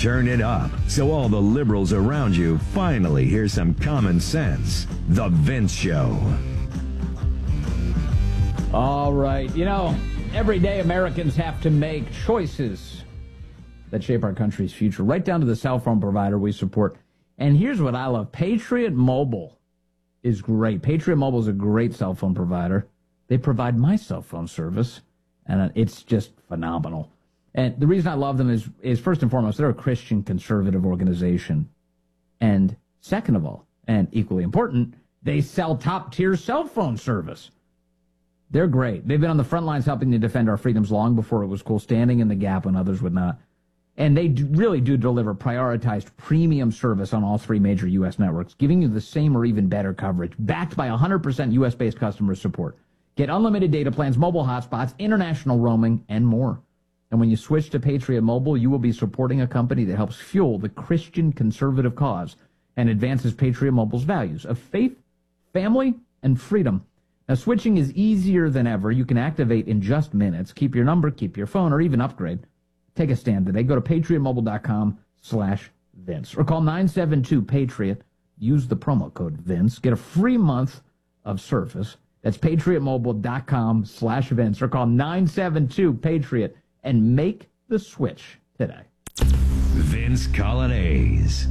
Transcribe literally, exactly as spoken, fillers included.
Turn it up so all the liberals around you finally hear some common sense. The Vince Show. All right. You know, every day Americans have to make choices that shape our country's future, right down to the cell phone provider we support. And here's what I love. Patriot Mobile is great. Patriot Mobile is a great cell phone provider. They provide my cell phone service, and it's just phenomenal. And the reason I love them is, is first and foremost, they're a Christian conservative organization. And second of all, and equally important, they sell top-tier cell phone service. They're great. They've been on the front lines helping to defend our freedoms long before it was cool, standing in the gap when others would not. And they do, really do deliver prioritized premium service on all three major U S networks, giving you the same or even better coverage, backed by one hundred percent U S-based customer support. Get unlimited data plans, mobile hotspots, international roaming, and more. And when you switch to Patriot Mobile, you will be supporting a company that helps fuel the Christian conservative cause and advances Patriot Mobile's values of faith, family, and freedom. Now, switching is easier than ever. You can activate in just minutes. Keep your number, keep your phone, or even upgrade. Take a stand today. Go to patriotmobile.com slash Vince or call nine seven two PATRIOT. Use the promo code Vince. Get a free month of service. That's patriotmobile.com slash Vince or call nine seven two PATRIOT and make the switch today. Vince Colonnese.